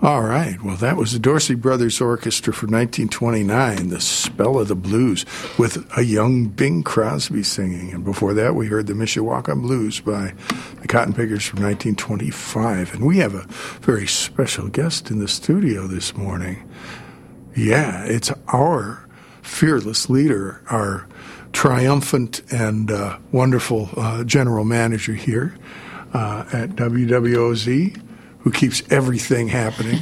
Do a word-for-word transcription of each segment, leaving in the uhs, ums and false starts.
All right. Well, that was the Dorsey Brothers Orchestra from nineteen twenty-nine, The Spell of the Blues, with a young Bing Crosby singing. And before that, we heard the Mishawaka Blues by the Cotton Pickers from nineteen twenty-five. And we have a very special guest in the studio this morning. Yeah, it's our fearless leader, our triumphant and uh, wonderful uh, general manager here uh, at W W O Z, who keeps everything happening.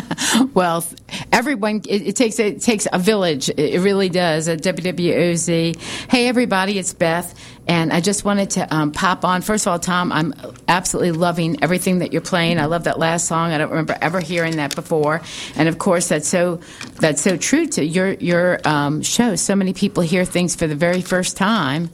Well, everyone, it, it takes it takes a village. It really does at W W O Z. Hey, everybody, it's Beth, and I just wanted to um, pop on. First of all, Tom, I'm absolutely loving everything that you're playing. I love that last song. I don't remember ever hearing that before, and of course, that's so that's so true to your your um, show. So many people hear things for the very first time.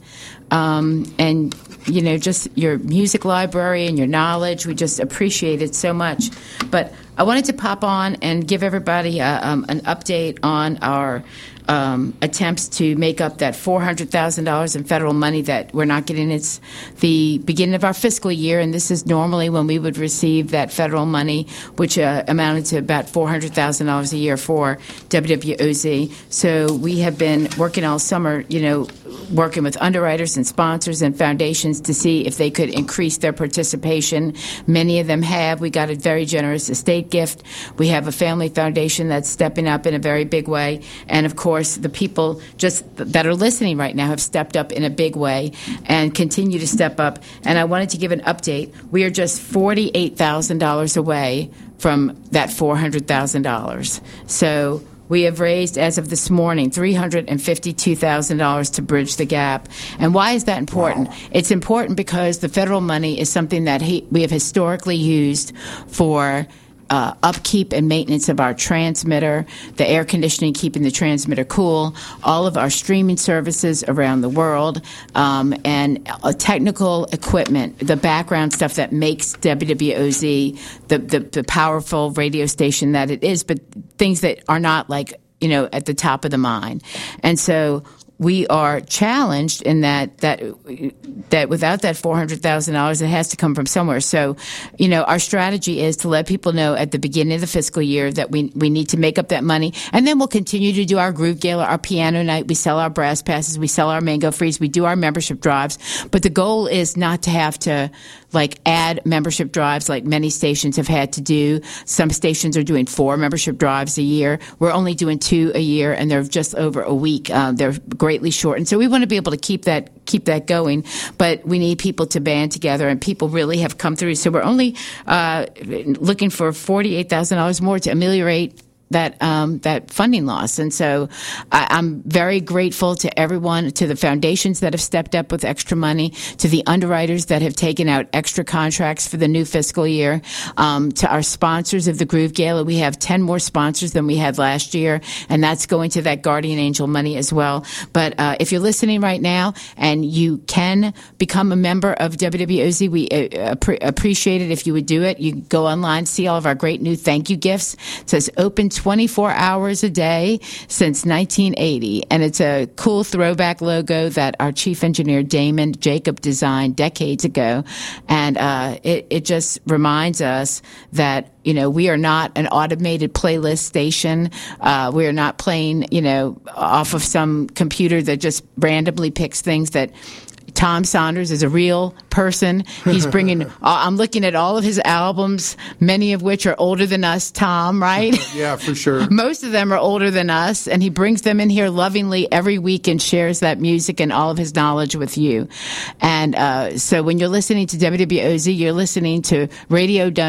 Um, and, you know, just your music library and your knowledge, we just appreciate it so much. But I wanted to pop on and give everybody a, um, an update on our um, attempts to make up that four hundred thousand dollars in federal money that we're not getting. It's the beginning of our fiscal year, and this is normally when we would receive that federal money, which uh, amounted to about four hundred thousand dollars a year for W W O Z. So we have been working all summer, you know, working with underwriters and sponsors and foundations to see if they could increase their participation. Many of them have. We got a very generous estate gift. We have a family foundation that's stepping up in a very big way. And, of course, the people just that are listening right now have stepped up in a big way and continue to step up. And I wanted to give an update. We are just forty-eight thousand dollars away from that four hundred thousand dollars. So we have raised, as of this morning, three hundred fifty-two thousand dollars to bridge the gap. And why is that important? Wow. It's important because the federal money is something that he, we have historically used for Uh, upkeep and maintenance of our transmitter, the air conditioning, keeping the transmitter cool, all of our streaming services around the world, um, and uh, technical equipment, the background stuff that makes W W O Z the, the, the powerful radio station that it is, but things that are not like, you know, at the top of the mind. And so we are challenged in that that that without that four hundred thousand dollars, it has to come from somewhere. So, you know, our strategy is to let people know at the beginning of the fiscal year that we we need to make up that money, and then we'll continue to do our groove gala, our piano night. We sell our brass passes, we sell our mango freeze, we do our membership drives. But the goal is not to have to like add membership drives like many stations have had to do. Some stations are doing four membership drives a year. We're only doing two a year, and they're just over a week. Uh, they're greatly shortened. So we want to be able to keep that keep that going, but we need people to band together, and people really have come through. So we're only uh, looking for forty-eight thousand dollars more to ameliorate that um, that funding loss. And so I, I'm very grateful to everyone, to the foundations that have stepped up with extra money, to the underwriters that have taken out extra contracts for the new fiscal year, um, to our sponsors of the Groove Gala. We have ten more sponsors than we had last year, and that's going to that Guardian Angel money as well. But uh, if you're listening right now and you can become a member of W W O Z, we uh, ap- appreciate it if you would do it. You go online, see all of our great new thank you gifts. It says open twenty-four hours a day since nineteen eighty. And it's a cool throwback logo that our chief engineer, Damon Jacob, designed decades ago. And uh, it, it just reminds us that, you know, we are not an automated playlist station. Uh, we are not playing, you know, off of some computer that just randomly picks things. That Tom Saunders is a real person. He's bringing, uh, I'm looking at all of his albums, many of which are older than us, Tom, right? Yeah, for sure. Most of them are older than us, and he brings them in here lovingly every week and shares that music and all of his knowledge with you. And uh, so when you're listening to W W O Z, you're listening to Radio Done